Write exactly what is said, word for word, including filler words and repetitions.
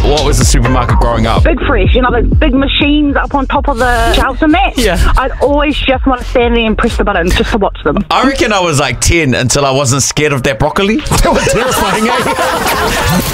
what was the supermarket growing up? Big Fresh, you know, those big machines up on top of the shelves and that. Yeah. I'd always just want to stand there and press the button just to watch them. I reckon I was like ten until I wasn't scared of that broccoli. That was terrifying, eh?